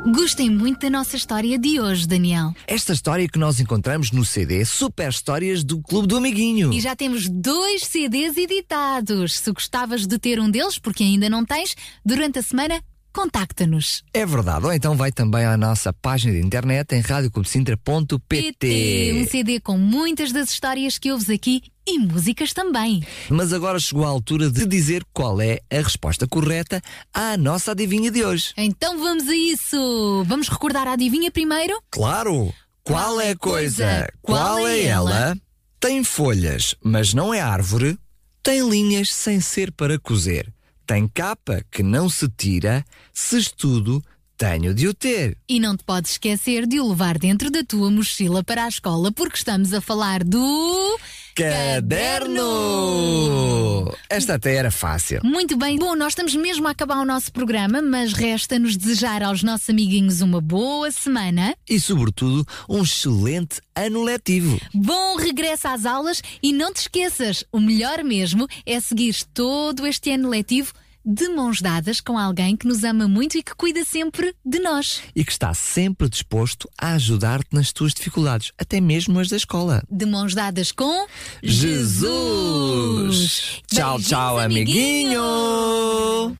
Gostei muito da nossa história de hoje, Daniel. Esta história que nós encontramos no CD Super Histórias do Clube do Amiguinho. E já temos 2 CDs editados. Se gostavas de ter um deles, porque ainda não tens, durante a semana, contacta-nos. É verdade, ou então vai também à nossa página de internet em radioclubdesintra.pt. Um CD com muitas das histórias que ouves aqui e músicas também. Mas agora chegou a altura de dizer qual é a resposta correta à nossa adivinha de hoje. Então vamos a isso. Vamos recordar a adivinha primeiro? Claro! Qual é a coisa? Qual é ela? Tem folhas, mas não é árvore. Tem linhas sem ser para cozer. Tem capa que não se tira. Se estudo, tenho de o ter. E não te podes esquecer de o levar dentro da tua mochila para a escola, porque estamos a falar do... Caderno! Esta até era fácil. Muito bem. Bom, nós estamos mesmo a acabar o nosso programa, mas resta-nos desejar aos nossos amiguinhos uma boa semana. E, sobretudo, um excelente ano letivo. Bom regresso às aulas e não te esqueças, o melhor mesmo é seguir todo este ano letivo de mãos dadas com alguém que nos ama muito e que cuida sempre de nós. E que está sempre disposto a ajudar-te nas tuas dificuldades, até mesmo as da escola. De mãos dadas com Jesus! Tchau, tchau, amiguinho!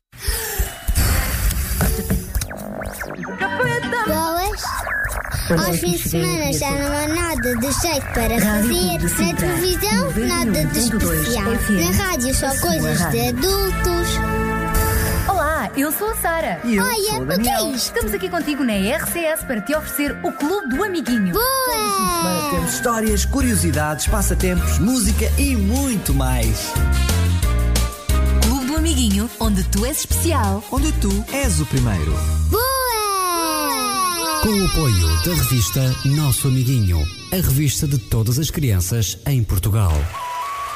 Boas! Aos fins de semana já não há nada de jeito para fazer. Na televisão, nada de especial. Na rádio, só coisas de adultos. Olá, eu sou a Sara. E eu Olha, sou o o que é Daniel. isto? Estamos aqui contigo na RCS para te oferecer o Clube do Amiguinho. Boa! Temos histórias, curiosidades, passatempos, música e muito mais. Clube do Amiguinho, onde tu és especial. Onde tu és o primeiro. Boa! Com o apoio da revista Nosso Amiguinho, a revista de todas as crianças em Portugal.